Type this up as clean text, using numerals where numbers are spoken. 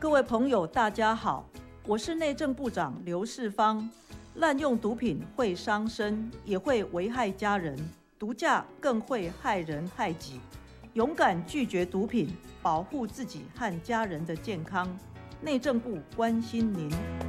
各位朋友，大家好，我是内政部长刘世芳。滥用毒品会伤身，也会危害家人，毒驾更会害人害己。勇敢拒绝毒品，保护自己和家人的健康。内政部关心您。